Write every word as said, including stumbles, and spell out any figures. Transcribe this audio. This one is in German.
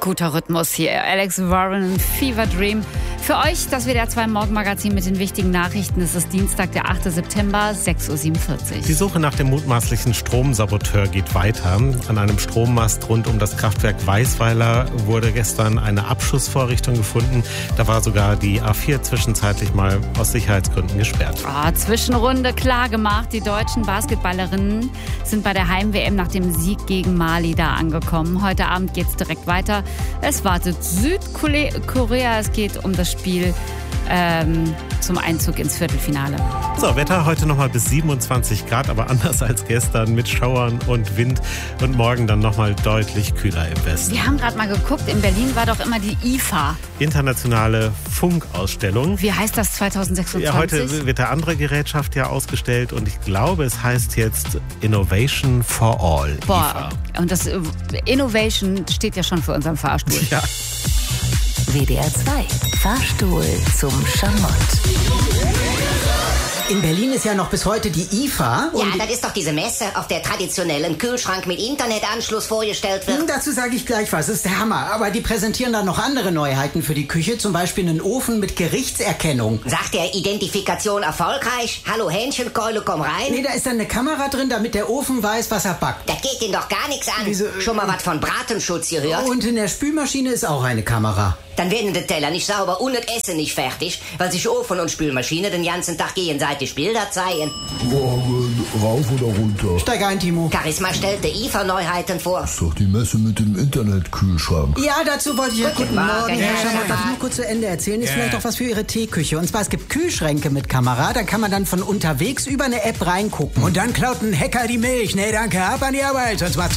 Guter Rhythmus hier. Alex Warren, Fever Dream. Für euch das W D R zwei Morgenmagazin mit den wichtigen Nachrichten. Es ist Dienstag, der achte September, sechs Uhr siebenundvierzig. Die Suche nach dem mutmaßlichen Stromsaboteur geht weiter. An einem Strommast rund um das Kraftwerk Weißweiler wurde gestern eine Abschussvorrichtung gefunden. Da war sogar die A vier zwischenzeitlich mal aus Sicherheitsgründen gesperrt. Oh, Zwischenrunde klar gemacht. Die deutschen Basketballerinnen sind bei der Heim-W M nach dem Sieg gegen Mali da angekommen. Heute Abend geht es direkt weiter. Es wartet Südkorea. Es geht um das Spiel ähm, zum Einzug ins Viertelfinale. So, Wetter heute nochmal bis siebenundzwanzig Grad, aber anders als gestern mit Schauern und Wind. Und morgen dann nochmal deutlich kühler im Westen. Wir haben gerade mal geguckt, in Berlin war doch immer die I F A. Internationale Funkausstellung. Wie heißt das zweitausendsechsundzwanzig? Ja, heute wird eine andere Gerätschaft ja ausgestellt und ich glaube, es heißt jetzt Innovation for All. Boah, I F A. Und das Innovation steht ja schon für unseren Fahrstuhl. Ja. W D R zwei Fahrstuhl zum Schamott. In Berlin ist ja noch bis heute die I F A. Ja, das ist doch diese Messe, auf der traditionell ein Kühlschrank mit Internetanschluss vorgestellt wird. Dazu sage ich gleich was, das ist der Hammer. Aber die präsentieren dann noch andere Neuheiten für die Küche, zum Beispiel einen Ofen mit Gerichtserkennung. Sagt der Identifikation erfolgreich? Hallo Hähnchenkeule, komm rein. Nee, da ist dann eine Kamera drin, damit der Ofen weiß, was er backt. Das geht ihn doch gar nichts an. Wieso? Schon mal was von Bratenschutz gehört? Und in der Spülmaschine ist auch eine Kamera. Dann werden die Teller nicht sauber und das Essen nicht fertig, weil sich Ofen und Spülmaschine den ganzen Tag gegenseitig Bilder zeigen. Rauf oder runter? Steig ein, Timo. Charisma stellt die I F A-Neuheiten vor. Das ist doch die Messe mit dem Internetkühlschrank. Ja, dazu wollte ich ja... Guten Morgen, Herr Herr Schamott, Schamott. darf ich nur kurz zu Ende erzählen? Ist vielleicht auch was für Ihre Teeküche. Und zwar, es gibt Kühlschränke mit Kamera, da kann man dann von unterwegs über eine App reingucken. Und dann klaut ein Hacker die Milch. Nee, danke, ab an die Arbeit, sonst macht's